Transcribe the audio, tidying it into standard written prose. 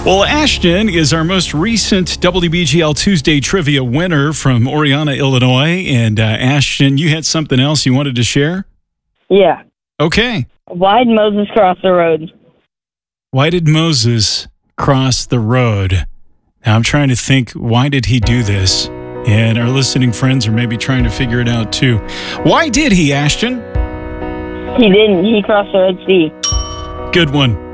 Well, Ashton is our most recent WBGL Tuesday trivia winner from Oriana, Illinois. And Ashton, you had something else you wanted to share? Yeah. Okay. Why did Moses cross the road? Why did Moses cross the road? Now, I'm trying to think, why did he do this? And our listening friends are maybe trying to figure it out, too. Why did he, Ashton? He didn't. He crossed the Red Sea. Good one.